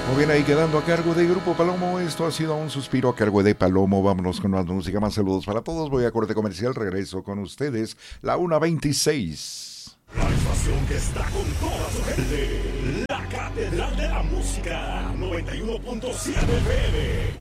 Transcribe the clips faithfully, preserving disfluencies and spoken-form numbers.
Muy bien, ahí quedando a cargo de Grupo Palomo. Esto ha sido un suspiro a cargo de Palomo. Vámonos con más música, más saludos para todos. Voy a corte comercial, regreso con ustedes, la una veintiséis. La estación que está con toda su gente, la Catedral de la Música, noventa y uno punto siete F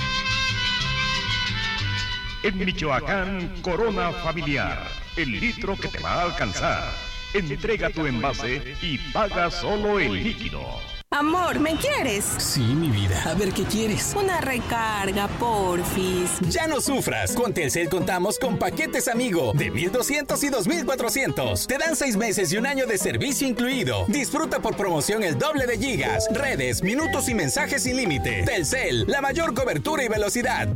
M. En Michoacán, Corona Familiar, el litro que te va a alcanzar. Entrega tu envase y paga solo el líquido. Amor, ¿me quieres? Sí, mi vida. A ver, ¿qué quieres? Una recarga, porfis. Ya no sufras. Con Telcel contamos con paquetes amigo de mil doscientos y dos mil cuatrocientos. Te dan seis meses y un año de servicio incluido. Disfruta por promoción el doble de gigas, redes, minutos y mensajes sin límite. Telcel, la mayor cobertura y velocidad.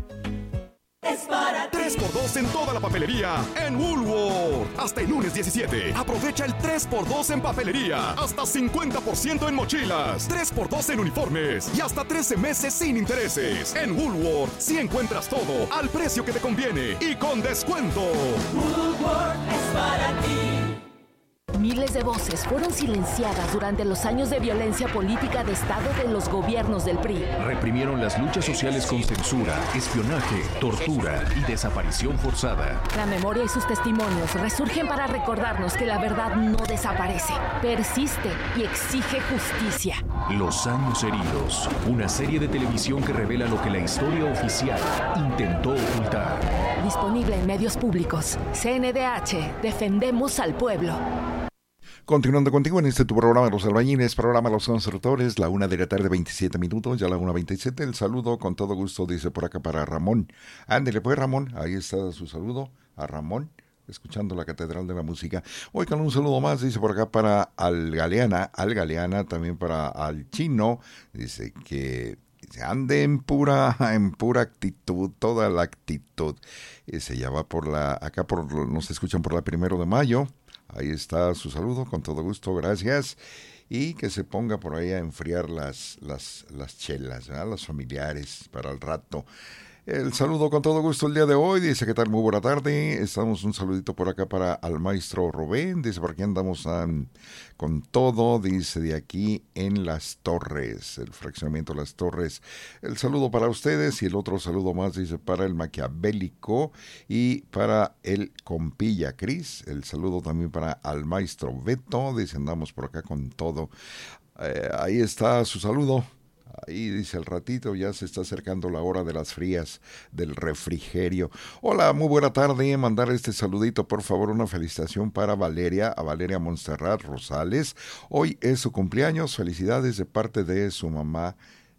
Es para tres por dos en toda la papelería en Woolworth. Hasta el lunes diecisiete. Aprovecha el tres por dos en papelería. Hasta cincuenta por ciento en mochilas. tres por dos en uniformes. Y hasta trece meses sin intereses. En Woolworth, si encuentras todo al precio que te conviene y con descuento. Woolworth es para ti. Miles de voces fueron silenciadas durante los años de violencia política de Estado de los gobiernos del P R I. Reprimieron las luchas sociales con censura, espionaje, tortura y desaparición forzada. La memoria y sus testimonios resurgen para recordarnos que la verdad no desaparece, persiste y exige justicia. Los años heridos, una serie de televisión que revela lo que la historia oficial intentó ocultar. Disponible en medios públicos. C N D H, defendemos al pueblo. Continuando contigo en este tu programa Los Albañiles, programa Los Constructores, la una de la tarde, veintisiete minutos, ya la una veintisiete. El saludo con todo gusto, dice por acá para Ramón. Ándele pues, Ramón, ahí está su saludo a Ramón, escuchando la Catedral de la Música. Hoy con un saludo más, dice por acá para Al Galeana, Al Galeana, también para Al Chino, dice que se ande en pura, en pura actitud, toda la actitud. Ese ya va por la, acá por, nos escuchan por la primero de mayo. Ahí está su saludo, con todo gusto, gracias. Y que se ponga por ahí a enfriar las, las, las chelas, ¿verdad? Los familiares para el rato. El saludo con todo gusto el día de hoy, dice que tal, muy buena tarde, estamos un saludito por acá para al maestro Rubén, dice por aquí andamos um, con todo, dice de aquí en Las Torres, el fraccionamiento Las Torres, el saludo para ustedes y el otro saludo más, dice para el Maquiavélico y para el compilla Cris, el saludo también para al maestro Beto, dice andamos por acá con todo, eh, ahí está su saludo. Ahí dice al ratito, ya se está acercando la hora de las frías del refrigerio. Hola, muy buena tarde. Mandar este saludito, por favor, una felicitación para Valeria, a Valeria Montserrat Rosales. Hoy es su cumpleaños. Felicidades de parte de su mamá,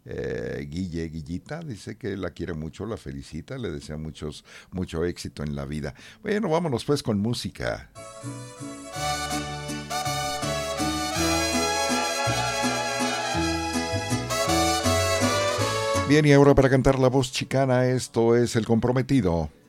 eh, Guille, Guillita. Dice que la quiere mucho, la felicita, le desea muchos, mucho éxito en la vida. Bueno, vámonos pues con música. Bien, y ahora para cantar la voz chicana, esto es El Comprometido.